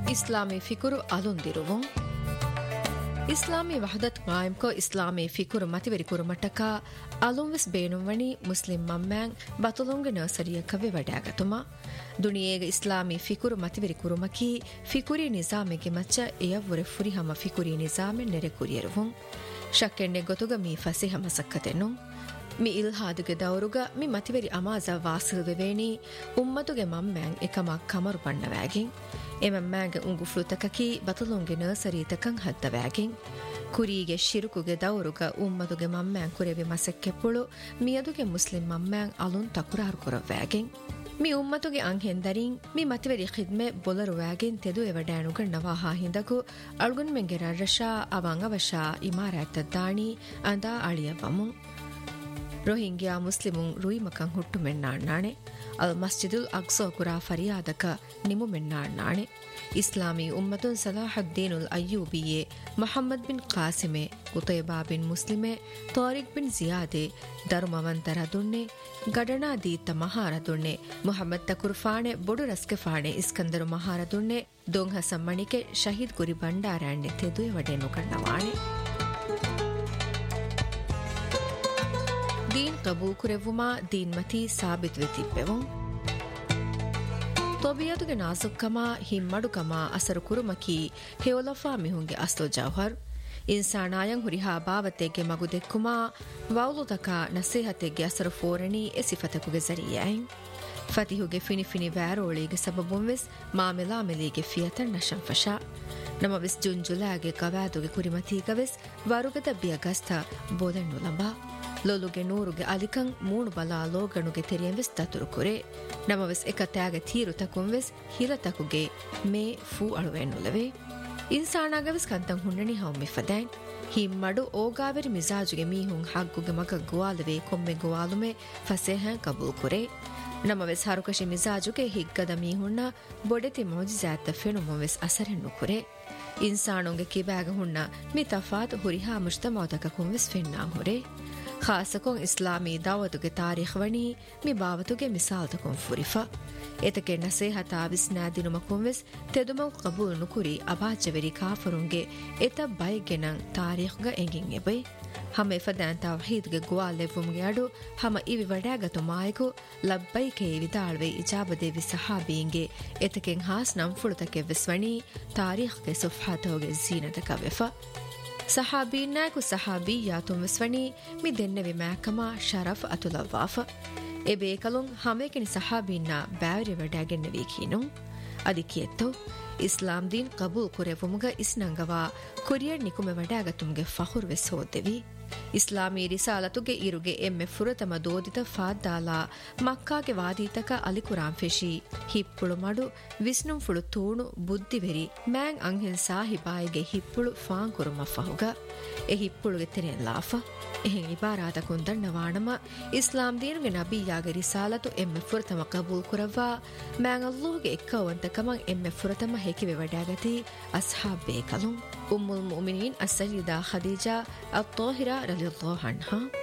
ಇಸ್ಲಾಮಿ ಫಿಕುರು ಅಲೊಂದಿರುವು ಇಸ್ಲಾಮಿ ವಹದತ್ ಕಾಯಂಕೊ ಇಸ್ಲಾಮಿ ಫಿಕುರು ಮತಿವೆರಿ ಕುರುಮಟ್ಟಕ ಅಲೊಂವೆಸ್ ಬೇನುವಣಿ Muslim ಮಮ್ಮ್ಯಾಂಗ್ ಬತುಲೊಂಗೆ ನರ್ಸರಿಯ ಕವೆ ವಡ್ಯಾಗತುಮ ದುನಿಯೇಗ ಇಸ್ಲಾಮಿ ಫಿಕುರು ಮತಿವೆರಿ ಕುರುಮಕಿ ಫಿಕುರಿ ನಿಜಾಮೆಗೆ ಮಚ್ಚ ಎಯವ್ವರೆ ಫುರಿ ಹಮ ಫಿಕುರಿ ನಿಜಾಮೆ ನೆರೆ ಕುರಿಯರುವು ಶಕ್ಕೆಣ್ಣೆ ಗೊತುಗ me ಫಸಿ ಹಮ ಸಕ್ಕತೆನು ಮಿ ಇಲ್ಹಾದುಗೆ ದೌರುಗ ಮಿ ಮತಿವೆರಿ ಅಮಾಜ ವಾಸಿಲುವೆವೇಣಿ ಉಮ್ಮತುಗೆ ಮಮ್ಮ್ಯಾಂಗ್ ಎಕಮ ಕಮರು ಪಣ್ಣವಾಗಿ ಎಮಮ್ಮ್ಯಾಂಗ ಉಂಗು ಫ್ಲುತಕಕಿ ಬತುಲೊಂಗೆ nursery ತಕಂ ಹದ್ದವಾಗಿ ಕುರಿಗೆ ಶಿರುಕುಗೆ ದೌರುಗ ಉಮ್ಮತುಗೆ ಮಮ್ಮ್ಯಾಂಗ್ ಕುರೆವೆ ಮಸಕ್ಕೆಪ್ಪುಳು ಮಿಯದುಗೆ ಮುಸ್ಲಿಂ ಮಮ್ಮ್ಯಾಂಗ್ ಅಲುನ್ ತಕುರಾರು ಕುರವ್ವಾಗಿ ಮಿ ಉಮ್ಮತುಗೆ ಅಂಹೆಂದರಿಂ ಮಿ ಮತಿವೆರಿ ಖಿದ್ಮೆ ಬೊಲರುವಾಗೆನ್ ತೆದು ಎವಡ್ಯಾನುಗ ನವಾಹಾ ಹಿಂದಕು ಅಳ್ಗುನ್ ಮೆಂಗೆ ರರ್ರಶಾ ಅವಾಂಗ ವಶಾ ಇಮಾರಾತದ್ದಾಣಿ ಅಂದಾ ಅಳಿಯವಮು ರೋಹಿಂಗ್ಯಾ ಮುಸ್ಲಿಮುಂ ರುಯಿಮಕಂ ಹುಟ್ಟು ಮೆನ್ನಾಣ್ಣಾಣೆ ಅಲ್ ಮಸ್ಜಿದುಲ್ ಅಕ್ಸೋ ಕುರಾ ಫರಿಯಾದಕ ನಿಮು ಮೆನ್ನಾಣ್ಣಾಣೆ ಇಸ್ಲಾಮಿ ಉಮ್ಮತುನ್ ಸಲಾಹುದ್ದೀನುಲ್ ಅಯ್ಯೂಬಿಯೆ ಮೊಹಮ್ಮದ್ ಬಿನ್ ಕಾಸಿಮೆ ಕುತೈಬಾ ಬಿನ್ ಮುಸ್ಲಿಮೆ ತಾರಿಕ್ ಬಿನ್ ಜಿಯಾದೆ ಧರ್ಮವಂತರ ದುಣ್ಣೆ ಗಡಣಾ ದೀತ ಮಹಾರ ದುಣ್ಣೆ ಮೊಹಮ್ಮದ್ ತಕುರ್ಫಾಣೆ ಬೊಡು ರಸ್ಕೆ ಫಾಣೆ ಇಸ್ಕಂದರು ಮಹಾರ ದುಣ್ಣೆ ದೊಂಗ ಸಮ್ಮಣಿಕೆ ಶಹೀದ್ ಗುರಿ ಬಂಡಾರಾಣ್ಣೆ ತೆದುವೆ ವಡೆನು ಕಣ್ಣವಾಣೆ ದೀನ್ ಕಬೂಲ್ ಕುರೆವುಮಾ ದೀನ್ ಮತಿ ಸಾಬಿತ್ ವೆತಿಪ್ಪೆವು ತೊಬಿಯದುಗೆ ನಾಜುಕ್ಕಮ ಹಿಮ್ಮಡುಕಮ ಅಸರು ಕುರುಮಕಿ ಹೇವಲಫಾ ಮಿಹುಂಗೆ ಅಸ್ಲೋ ಜೌಹರ್ ಇನ್ಸಾನಾಯಂ ಹುರಿಹಾ ಬಾವತೆಗೆ ಮಗುದೆಕ್ಕುಮ ವೌಲುತಕ ನಸೀಹತೆಗೆ ಅಸರು ಫೋರಣಿ ಎ ಸಿಫತಕುಗೆ ಜರಿಯಾಯಂ ಫತಿಹುಗೆ ಫಿನಿ ವ್ಯಾರೋಳಿಗೆ ಸಬಬುಂವೆಸ್ ಮಾಮೆಲಾಮೆಲಿಗೆ ಫಿಯತನ್ ನಶಂಫಶಾ ನಮವೆಸ್ ಜುಂಜುಲಾಗೆ ಕವಾದುಗೆ ಕುರಿಮತೀಗವೆಸ್ ವರುಗದ ಬಿಯಗಸ್ಥ ಬೋದಣ್ಣು ಲಂಬ ಲೋಲುಗೆ ನೂರುಗೆ ಅಲಿಕಂ ಮೂಣು ಬಲಾ ಲೋಗಣುಗೆ ತೆರಿಯಂವೆಸ್ ತತುರು ಕುರೆ ನಮವೆಸ್ ಎಕತ್ಯಾಗೆ ತೀರು ತಕುಂವೆಸ್ ಹಿಲತಕುಗೆ ಮೇ ಫೂ ಅಳುವೆನ್ನುಲವೆ ಇನ್ಸಾನಾಗವೆಸ್ ಕಂತಂ ಹುಣ್ಣಣಿ ಹೌಮಿ ಫದೈನ್ ಹಿಮ್ಮಡು ಓಗಾವೆರಿ ಮಿಜಾಜುಗೆ ಮೀಹುಂ ಹಗ್ಗುಗೆ ಮಗ ಗುವಾಲವೆ ಕೊಮ್ಮೆ ಗುವಾಲುಮೆ ಫಸೇಹಂ ಕಬೂಲ್ ಕುರೆ ನಮವೆಸ್ ಹರುಕಶಿ ಮಿಜಾಜುಗೆ ಹಿಗ್ಗದ ಮೀಹುಣ್ಣ ಬೊಡೆತಿ ಮೋಜಿಜಾತ ಫೆನುಮವೆಸ್ ಅಸರೆನ್ನು ಕುರೆ ಇನ್ಸಾನುಂಗೆ ಕಿಬ್ಯಾಗ ಹುಣ್ಣ ಮಿ ತಫಾತ್ ಹುರಿಹಾ ಮುಜ್ತಮೌತಕ ಕುಂವೆಸ್ ಫೆನ್ನಾಂ ಹುರೆ ಖಾಸಕೊಂ ಇಸ್ಲಾಮಿ ದಾವತುಗೆ ತಾರೀಖ್ ವಣಿ ಮಿ ಬಾವತುಗೆ ಮಿಸಾಲ್ತಕೊಂ ಫುರಿಫಾ ಎತಕೆ ನಸೇಹತಾ ವಿಸ್ನಾದಿನುಮಕುಂವೆಸ್ ತೆದುಮೌ ಕಬೂಲ್ ನುಕುರಿ ಅಬಾಜವೆರಿ ಕಾಫರುಂಗೆ ಎತ ಬೈಗೆನಂ ತಾರೀಖ್ಗ ಎಂಗಿಂ ಎಬೈ ಹಮ ಎಫದಾನ್ ತೌಹೀದ್ಗೆ ಗುವಾಲೆವುಮ್ಗೆ ಅಡು ಹಮ EV ವಡ್ಯಾಗತು ಮಾಯಕು ಲಬ್ಬೈಕೆ ವಿದಾಳ್ವೆ ಇಜಾಬದೇವಿ ಸಹಾಬೀಂಗೆ ಎತಕೆಂ has ನಂಫುಳುತಕೆ ವಿಸ್ವಣಿ ತಾರೀಖ್ಗೆ ಸುಫ್ಹಾತೋಗೆ ಝೀನತಕ ವೆಫ ಸಹಾಬೀನ್ನಾಕು ಸಹಾಬೀಯಾತುಂ ವಿಸ್ವಣಿ me ದೆನ್ನವೆ ಮ್ಯಾಕಮ Shroff ಅತುಲವಾಫ A ಬೇಕಲುಂ ಹಮೇಕಿನಿ ಸಹಾಬೀನ್ನ ಬ್ಯಾವರಿ ವಡ್ಯಾಗೆನ್ನವೀ ಕೀನು ಅದಿಕಿಯತ್ತೋ Islam Deen ಕಬೂಲ್ ಕುರೆವುಮುಗ ಇಸ್ನಂಗವಾ courier ನಿಕುಮೆ ವಡ್ಯಾಗತುಂಗೆ ಫಹುರ್ ವೆಸ್ ಹೋದ್ದೆವಿ ಇಸ್ಲಾಮೀ ರಿಸಾಲತುಗೆ ಇರುಗೆ ಎಮ್ಮೆ ಫುರತಮ ದೋದಿತ ಫಾದ್ದಾಲಾ ಮಕ್ಕಾಗೆ ವಾದೀತಕ ಅಲಿಕುರಾಂ ಫೆಶಿ ಹಿಪ್ಪುಳು ಮಡು ವಿಸ್ನುಂ ಫುಳು ತೂಣು ಬುದ್ಧಿವೆರಿ ಮ್ಯಾಂಗ್ ಅಂಹೆನ್ ಸಾಹಿಬಾಯಿಗೆ ಹಿಪ್ಪುಳು ಫಾಂ ಕುರುಮ ಫಹುಗ ಎ ಹಿಪ್ಪುಳುಗೆ ತೆರೆನ್ ಲಾಫ එහෙන් ඉබාරාතකුන් දන්නවානම ඉස්ලාම් දීනුගේ නබියාගේ රිසාලතු එම්මෙ ෆුරතම කබූල් කරවා මෑන් අල්ලාහ්ගේ එක්කවන්තකමන් එම්මෙ ෆුරතම හෙකිවෙ වඩාගති අස්හාබ් බේකලුන් උම්මුල් මුමිනීන් අස්සයිදා ඛදීජා අත්-තාහිරා රලියල්ලාහු අන්හා